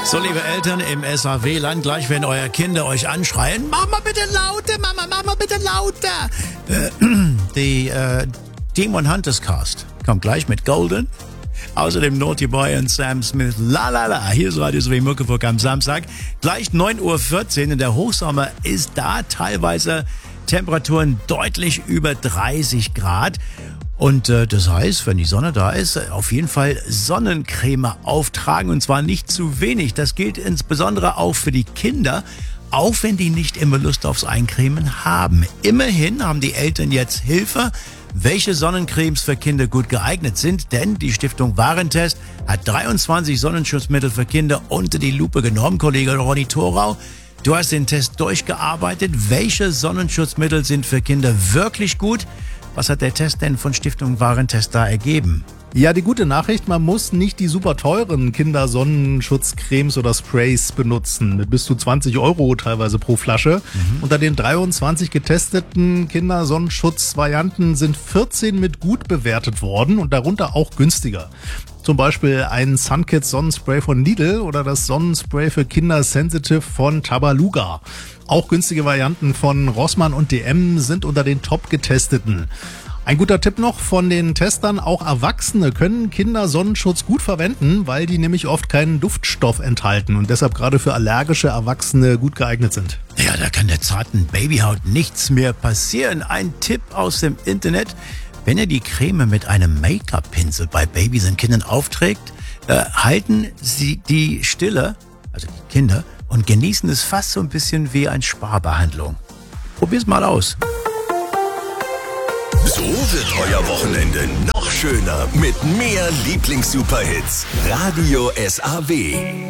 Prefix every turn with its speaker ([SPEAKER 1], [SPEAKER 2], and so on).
[SPEAKER 1] So, liebe Eltern im SAW-Land, gleich wenn eure Kinder euch anschreien, mach mal bitte lauter, Mama, mach mal bitte lauter. Die Demon Hunters Cast kommt gleich mit Golden. Außerdem Naughty Boy und Sam Smith, la la la. Hier ist Radio SW Muckefuck am Samstag. Gleich 9:14 Uhr. In der Hochsommer ist da teilweise Temperaturen deutlich über 30 Grad. Und das heißt, wenn die Sonne da ist, auf jeden Fall Sonnencreme auftragen. Und zwar nicht zu wenig. Das gilt insbesondere auch für die Kinder, auch wenn die nicht immer Lust aufs Eincremen haben. Immerhin haben die Eltern jetzt Hilfe, welche Sonnencremes für Kinder gut geeignet sind. Denn die Stiftung Warentest hat 23 Sonnenschutzmittel für Kinder unter die Lupe genommen. Kollege Ronny Thorau, du hast den Test durchgearbeitet. Welche Sonnenschutzmittel sind für Kinder wirklich gut? Was hat der Test denn von Stiftung Warentest da ergeben?
[SPEAKER 2] Ja, die gute Nachricht, man muss nicht die super teuren Kindersonnenschutzcremes oder Sprays benutzen. Mit bis zu 20 € teilweise pro Flasche. Unter den 23 getesteten Kindersonnenschutzvarianten sind 14 mit gut bewertet worden und darunter auch günstiger. Zum Beispiel ein Sunkids Sonnenspray von Lidl oder das Sonnenspray für Kinder Sensitive von Tabaluga. Auch günstige Varianten von Rossmann und DM sind unter den top getesteten. Ein guter Tipp noch von den Testern, auch Erwachsene können Kindersonnenschutz gut verwenden, weil die nämlich oft keinen Duftstoff enthalten und deshalb gerade für allergische Erwachsene gut geeignet sind.
[SPEAKER 1] Ja, da kann der zarten Babyhaut nichts mehr passieren. Ein Tipp aus dem Internet: Wenn ihr die Creme mit einem Make-up-Pinsel bei Babys und Kindern aufträgt, halten sie die Stille, also die Kinder, und genießen es fast so ein bisschen wie eine Sparbehandlung. Probier's mal aus.
[SPEAKER 3] So wird euer Wochenende noch schöner mit mehr Lieblings-Superhits. Radio SAW.